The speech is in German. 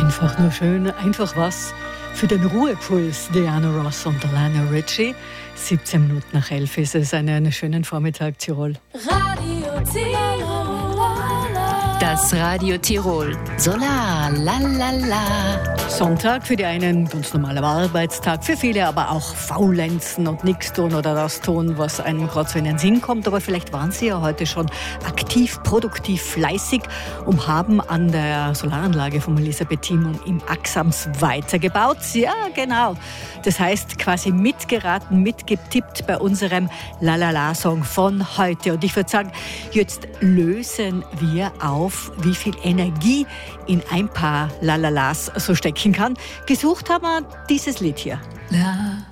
Einfach nur schön, einfach was für den Ruhepuls. Diana Ross und Lionel Richie. 17 Minuten nach 11 ist es. Einen schönen Vormittag, Tirol. Radio Tirol. Das Radio Tirol. Solar. La la la. Sonntag für die einen ganz normaler Arbeitstag, für viele aber auch faulenzen und nichts tun oder das tun, was einem gerade so in den Sinn kommt. Aber vielleicht waren Sie ja heute schon aktiv, produktiv, fleißig und haben an der Solaranlage vom Elisabeth Timon im Axams weitergebaut. Ja, genau. Das heißt quasi mitgeraten, mitgetippt bei unserem La-La-La-Song von heute. Und ich würde sagen, jetzt lösen wir auf, wie viel Energie in ein paar La-La-Las so stecken kann. Gesucht haben wir dieses Lied hier. La